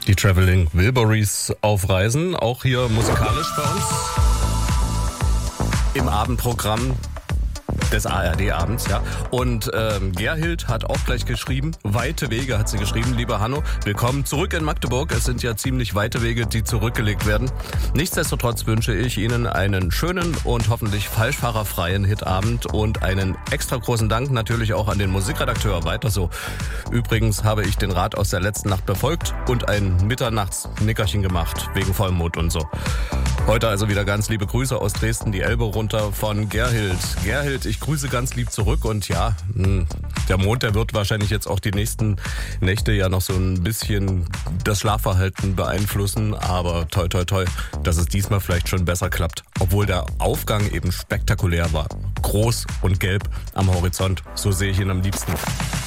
Die Traveling Wilburys auf Reisen, auch hier musikalisch bei uns im Abendprogramm des ARD-Abends, ja. Und Gerhild hat auch gleich geschrieben, weite Wege hat sie geschrieben. Lieber Hanno, willkommen zurück in Magdeburg. Es sind ja ziemlich weite Wege, die zurückgelegt werden. Nichtsdestotrotz wünsche ich Ihnen einen schönen und hoffentlich falschfahrerfreien Hitabend und einen extra großen Dank natürlich auch an den Musikredakteur. Weiter so. Übrigens habe ich den Rat aus der letzten Nacht befolgt und ein Mitternachtsnickerchen gemacht, wegen Vollmond und so. Heute also wieder ganz liebe Grüße aus Dresden, die Elbe runter von Gerhild. Gerhild, ich grüße ganz lieb zurück und ja, der Mond, der wird wahrscheinlich jetzt auch die nächsten Nächte ja noch so ein bisschen das Schlafverhalten beeinflussen, aber toi toi toi, dass es diesmal vielleicht schon besser klappt, obwohl der Aufgang eben spektakulär war. Groß und gelb am Horizont, so sehe ich ihn am liebsten.